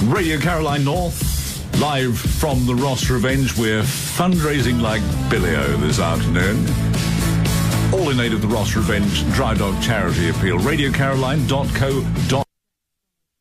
Radio Caroline North, live from the Ross Revenge. We're fundraising like Billy-O this afternoon. All in aid of the Ross Revenge Dry Dog Charity Appeal. RadioCaroline.co.uk.